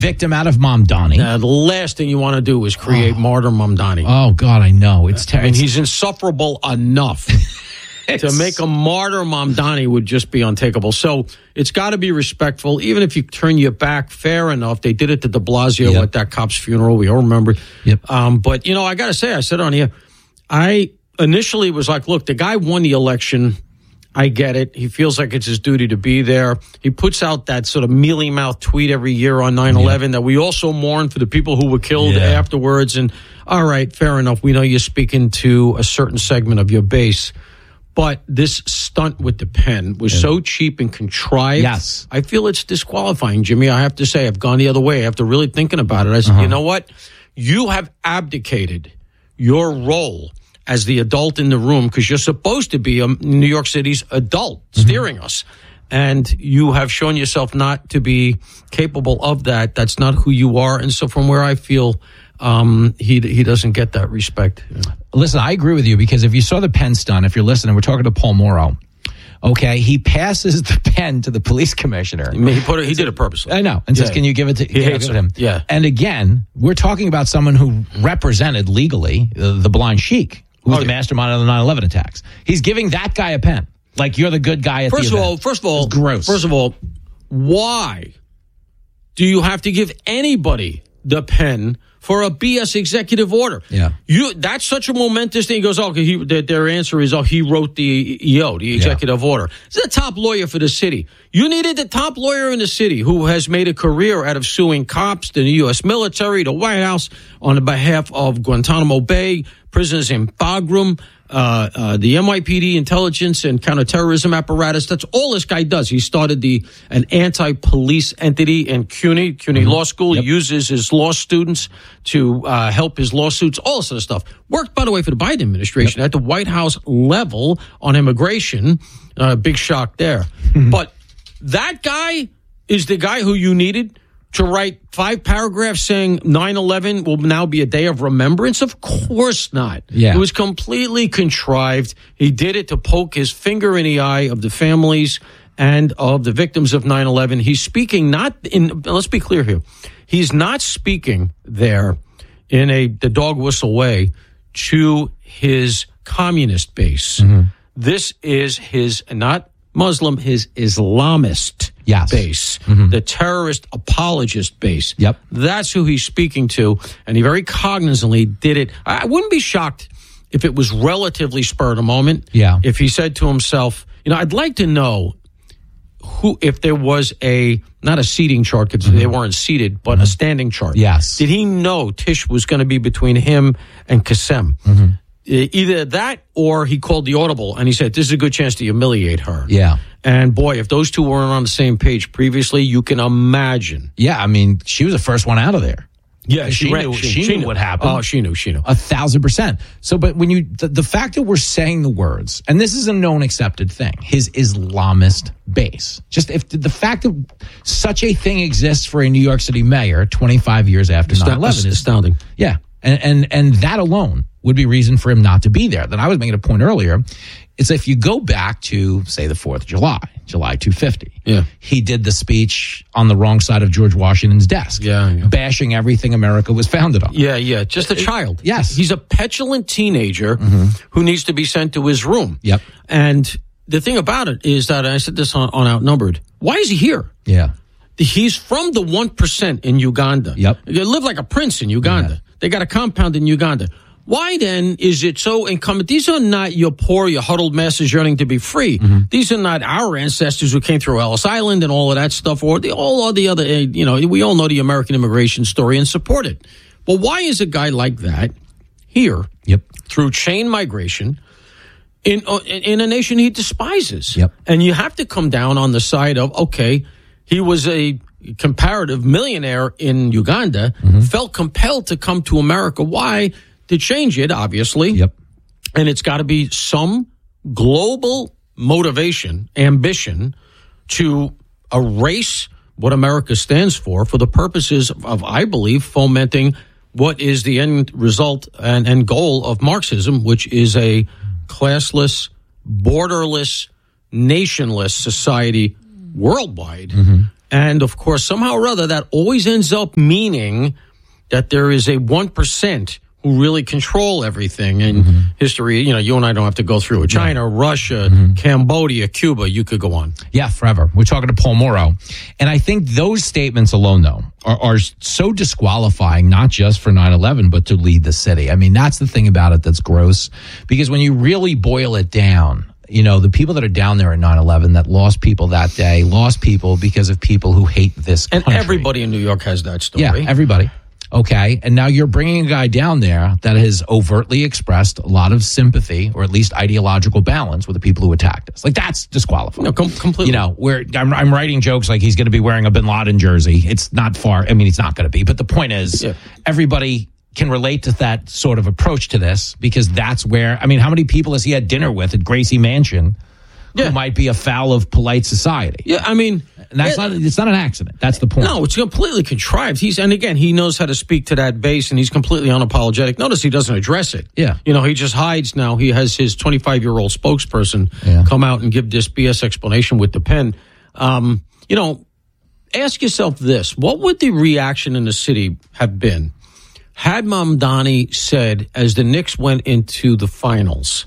victim out of Mamdani. The last thing you want to do is create martyr Mamdani. Oh, God, I know. It's terrible. I mean, he's insufferable enough. To make a martyr Mamdani would just be untakeable. So it's got to be respectful. Even if you turn your back, fair enough. They did it to de Blasio at that cop's funeral. We all remember. Yep. But, I got to say, I said on here, I initially was like, look, the guy won the election. I get it. He feels like it's his duty to be there. He puts out that sort of mealy-mouthed tweet every year on 9/11 that we also mourn for the people who were killed afterwards. And, all right, fair enough. We know you're speaking to a certain segment of your base. But this stunt with the pen was so cheap and contrived. Yes. I feel it's disqualifying, Jimmy. I have to say, I've gone the other way after really thinking about it. I said, you know what? You have abdicated your role as the adult in the room because you're supposed to be New York City's adult steering us. And you have shown yourself not to be capable of that. That's not who you are. And so from where I feel, he doesn't get that respect. Listen, I agree with you because if you saw the pen stunt, if you're listening, we're talking to Paul Morrow. Okay, he passes the pen to the police commissioner. He did it purposely. I know. And says, can you give it to him? Yeah. And again, we're talking about someone who represented legally the blind sheik, who was the mastermind of the 9/11 attacks. He's giving that guy a pen. Like, you're the good guy at the event. First of all, it's gross. First of all, why do you have to give anybody the pen for a BS executive order? Yeah. That's such a momentous thing. He goes, their answer is, he wrote the EO, the executive order. He's the top lawyer for the city. You needed the top lawyer in the city who has made a career out of suing cops, the U.S. military, the White House, on behalf of Guantanamo Bay, prisoners in Bagram, the NYPD intelligence and counterterrorism apparatus. That's all this guy does. He started an anti-police entity in CUNY Law School. He uses his law students to help his lawsuits, all this sort of stuff. Worked, by the way, for the Biden administration at the White House level on immigration. Big shock there. But that guy is the guy who you needed to write 5 paragraphs saying 9/11 will now be a day of remembrance? Of course not. Yeah. It was completely contrived. He did it to poke his finger in the eye of the families and of the victims of 9/11. He's speaking let's be clear here. He's not speaking there in the dog whistle way to his communist base. This is his, not Muslim, his Islamist base, the terrorist apologist base. Yep. That's who he's speaking to, and he very cognizantly did it. I wouldn't be shocked if it was relatively spur of the moment. Yeah. If he said to himself, I'd like to know if there was not a seating chart because they weren't seated, but a standing chart. Yes. Did he know Tish was going to be between him and Qasem? Either that or he called the audible and he said, this is a good chance to humiliate her. Yeah. And boy, if those two weren't on the same page previously, you can imagine. Yeah, I mean, she was the first one out of there. Yeah, she knew what happened. Oh, she knew. 1,000%. So, but when the fact that we're saying the words, and this is a known accepted thing, his Islamist base, just if the fact that such a thing exists for a New York City mayor 25 years after 9/11 is astounding. Yeah. And that alone would be reason for him not to be there. Then I was making a point earlier. It's if you go back to, say, the 4th of July 250. Yeah. He did the speech on the wrong side of George Washington's desk. Bashing everything America was founded on. Yeah. Just a child. Yes. He's a petulant teenager who needs to be sent to his room. Yep. And the thing about it is that, I said this on Outnumbered, why is he here? Yeah. He's from the 1% in Uganda. Yep. They live like a prince in Uganda. Yeah. They got a compound in Uganda. Why then is it so incumbent? These are not your poor, your huddled masses yearning to be free. These are not our ancestors who came through Ellis Island and all of that stuff, or all the other, we all know the American immigration story and support it. But why is a guy like that here through chain migration in a nation he despises? Yep. And you have to come down on the side of, okay, he was a comparative millionaire in Uganda, felt compelled to come to America. Why? To change it, obviously. Yep. And it's got to be some global motivation, ambition to erase what America stands for the purposes of, I believe, fomenting what is the end result and goal of Marxism, which is a classless, borderless, nationless society worldwide. And, of course, somehow or other, that always ends up meaning that there is a 1% who really control everything in history. You know, you and I don't have to go through it. China, Russia, Cambodia, Cuba, you could go on. Yeah, forever. We're talking to Paul Mauro. And I think those statements alone, though, are so disqualifying, not just for 9/11, but to lead the city. I mean, that's the thing about it that's gross. Because when you really boil it down, you know, the people that are down there at 9/11 that lost people that day, lost people because of people who hate this country. And everybody in New York has that story. Yeah, everybody. Okay, and now you're bringing a guy down there that has overtly expressed a lot of sympathy, or at least ideological balance, with the people who attacked us. Like, that's disqualifying. No, completely. You know, where I'm writing jokes like he's going to be wearing a Bin Laden jersey. It's not far. I mean, he's not going to be. But the point is, everybody can relate to that sort of approach to this, because that's where, I mean, how many people has he had dinner with at Gracie Mansion who might be afoul of polite society? Yeah, I mean, and that's it's not an accident. That's the point. No, it's completely contrived. And again, he knows how to speak to that base, and he's completely unapologetic. Notice he doesn't address it. Yeah. You know, he just hides now. He has his 25-year-old spokesperson come out and give this BS explanation with the pen. You know, ask yourself this. What would the reaction in the city have been had Mamdani said, as the Knicks went into the finals,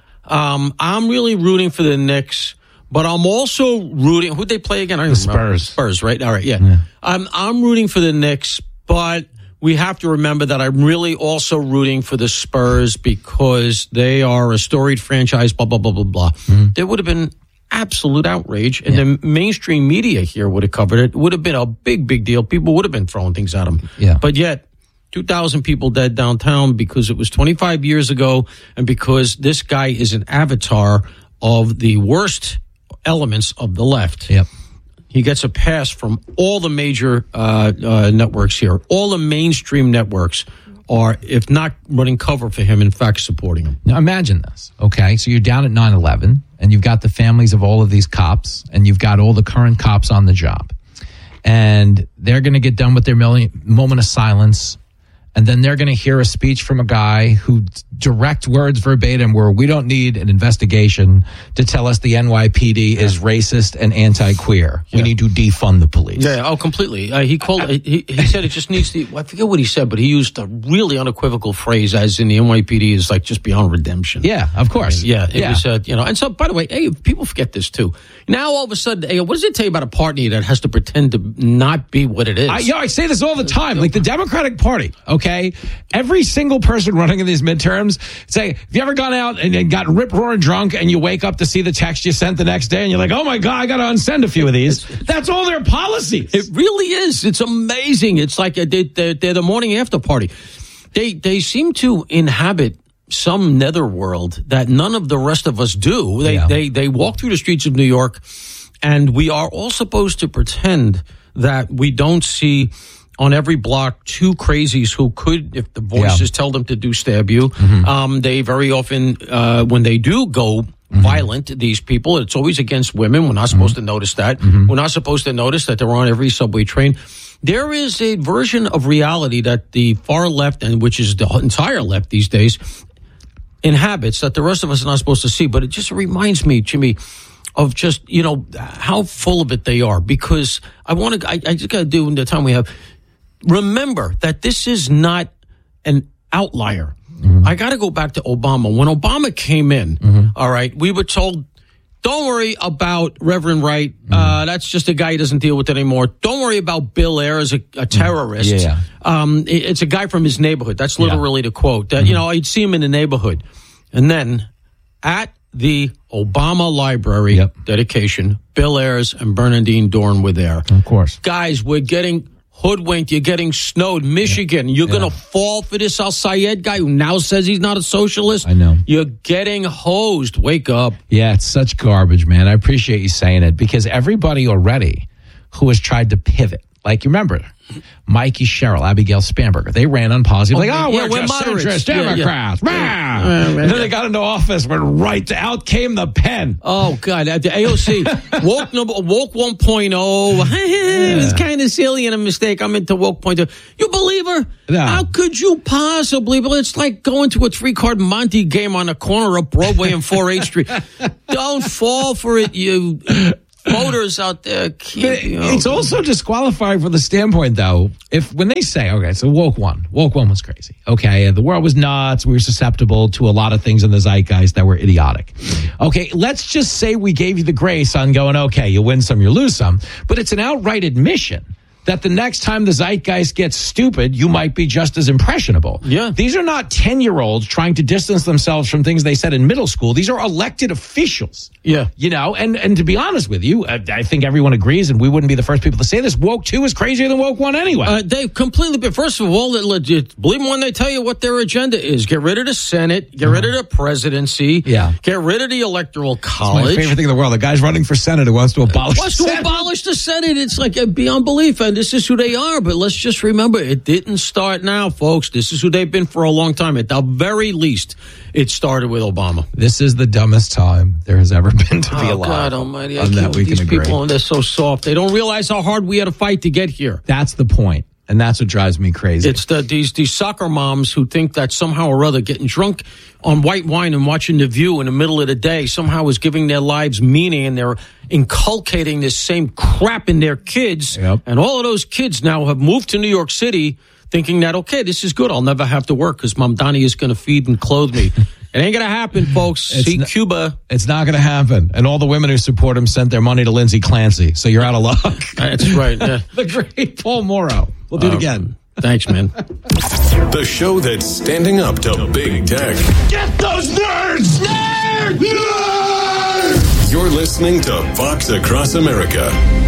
I'm really rooting for the Knicks, but I'm also rooting. Who'd they play again? I don't remember. Spurs, right? All right, yeah. I'm rooting for the Knicks, but we have to remember that I'm really also rooting for the Spurs because they are a storied franchise, blah, blah, blah, blah, blah. There would have been absolute outrage, and the mainstream media here would have covered it. It would have been a big, big deal. People would have been throwing things at him. Yeah. But yet, 2,000 people dead downtown because it was 25 years ago, and because this guy is an avatar of the worst elements of the left. Yep. He gets a pass from all the major networks here. All the mainstream networks are, if not running cover for him, in fact supporting him. Now imagine this, okay? So you're down at 9/11, and you've got the families of all of these cops, and you've got all the current cops on the job. And they're going to get done with their moment of silence, and then they're going to hear a speech from a guy who direct words verbatim were, we don't need an investigation to tell us the NYPD is racist and anti-queer. We need to defund the police. Yeah, oh, completely. He called. He said it just needs to. I forget what he said, but he used a really unequivocal phrase, as in the NYPD is like just beyond redemption. Yeah, of course. I mean, it was, you know. And so, by the way, hey, people forget this too. Now all of a sudden, hey, what does it tell you about a party that has to pretend to not be what it is? I say this all the time. Like the Democratic Party, okay? Every single person running in these midterms say, have you ever gone out and got rip-roaring drunk and you wake up to see the text you sent the next day and you're like, oh my God, I got to unsend a few of these. That's all their policies. It really is. It's amazing. It's like they're the morning after party. They seem to inhabit some netherworld that none of the rest of us do. They walk through the streets of New York, and we are all supposed to pretend that we don't see on every block two crazies who could, if the voices tell them to do, stab you. They very often, when they do go violent, these people, it's always against women. We're not supposed to notice that. We're not supposed to notice that they're on every subway train. There is a version of reality that the far left, and which is the entire left these days, inhabits, that the rest of us are not supposed to see. But it just reminds me, Jimmy, of just, you know, how full of it they are. Because I just got to do in the time we have, remember that this is not an outlier. I got to go back to Obama. When Obama came in, all right, we were told, don't worry about Reverend Wright. That's just a guy who doesn't deal with it anymore. Don't worry about Bill Ayers, a terrorist. It's a guy from his neighborhood. That's literally the quote. That, you know, I'd see him in the neighborhood. And then at the Obama Library dedication, Bill Ayers and Bernardine Dorn were there. Of course. Guys, we're getting hoodwinked. You're getting snowed. Michigan, you're going to fall for this Al-Sayed guy who now says he's not a socialist. I know. You're getting hosed. Wake up. Yeah, it's such garbage, man. I appreciate you saying it, because everybody already who has tried to pivot, like you remember, Mikey Sherrill, Abigail Spanberger, they ran on policy. We're just centrist Democrats. And then they got into office, went right to, out came the pen. Oh, God. At the AOC, woke 1.0. It was kind of silly and a mistake. I'm into woke 0.2. You believe her? No. How could you possibly? Well, it's like going to a 3-card Monte game on the corner of Broadway and 4 8th Street. Don't fall for it, you voters out there can't be It's also disqualifying from the standpoint, though, when they say, okay, so woke one was crazy. Okay, the world was nuts. We were susceptible to a lot of things in the zeitgeist that were idiotic. Okay, let's just say we gave you the grace on going, okay, you win some, you lose some. But it's an outright admission that the next time the zeitgeist gets stupid, you might be just as impressionable. Yeah. These are not 10-year-olds trying to distance themselves from things they said in middle school. These are elected officials. Yeah. You know, and to be honest with you, I think everyone agrees, and we wouldn't be the first people to say this, woke 2 is crazier than woke 1 anyway. They completely, but first of all, believe them when they tell you what their agenda is. Get rid of the Senate, get rid of the presidency, get rid of the Electoral College. It's my favorite thing in the world. The guy's running for Senate who wants to abolish the Senate. Abolish the Senate. It's like beyond belief, and this is who they are, but let's just remember, it didn't start now, folks. This is who they've been for a long time. At the very least, it started with Obama. This is the dumbest time there has ever been to be alive. God almighty. I can't with these people, and they're so soft. They don't realize how hard we had to fight to get here. That's the point. And that's what drives me crazy. It's these soccer moms who think that somehow or other getting drunk on white wine and watching The View in the middle of the day somehow is giving their lives meaning, and they're inculcating this same crap in their kids. Yep. And all of those kids now have moved to New York City thinking that, okay, this is good. I'll never have to work because Mom Donnie is going to feed and clothe me. It ain't going to happen, folks. See Cuba. It's not going to happen. And all the women who support him sent their money to Lindsay Clancy. So you're out of luck. That's right. Yeah. The great Paul Morrow. We'll do it again. Thanks, man. The show that's standing up to big tech. Get those nerds! Nerds! You're listening to Fox Across America.